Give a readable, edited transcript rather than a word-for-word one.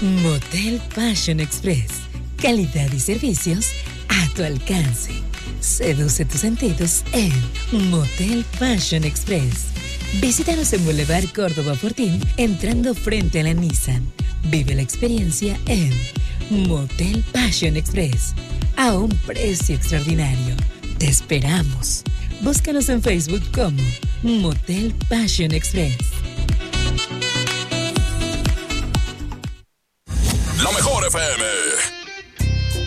Motel Passion Express. Calidad y servicios a tu alcance. Seduce tus sentidos en Motel Passion Express. Visítanos en Boulevard Córdoba Fortín, entrando frente a la Nissan. Vive la experiencia en Motel Passion Express, a un precio extraordinario. Te esperamos. Búscanos en Facebook como Motel Passion Express.